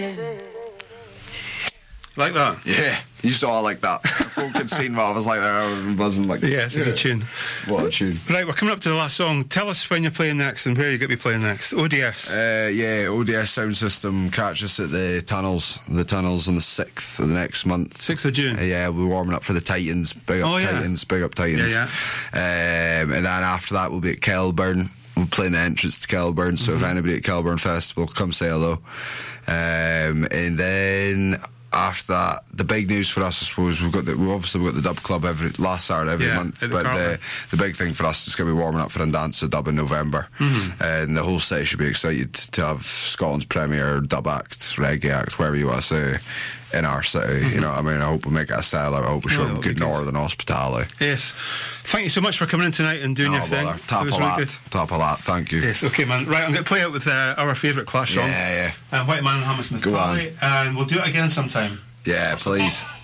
Like that? Yeah, you saw it like that. Folk had seen what I was like there. I wasn't like. Yeah, it's a good tune. What a tune. Right, we're coming up to the last song. Tell us when you're playing next and where you're going to be playing next. ODS. Yeah, ODS Sound System. Catch us at the Tunnels. The Tunnels on the 6th of the next month. 6th of June. Yeah, we're warming up for the Titans. Big up Titans. Big up Titans. Yeah. And then after that, we'll be at Kelburn. We'll play in the entrance to Kelburn. So if anybody at Kelburn Festival, come say hello. And then after that, the big news for us, I suppose, we've got the Dub Club last Saturday every month, but the big thing for us is going to be warming up for Undanza Dub in November, and the whole city should be excited to have Scotland's premier dub act, reggae act, wherever you want to say, in our city. You know what I mean? I hope we make it a sellout. I hope we show them good northern hospitality. Yes. Thank you so much for coming in tonight and doing your thing. Top of that. Thank you. Yes, okay, man. Right, I'm going to play out with our favourite Clash song. Yeah. White Man and Hammersmith Valley, and we'll do it again sometime. Yeah, please.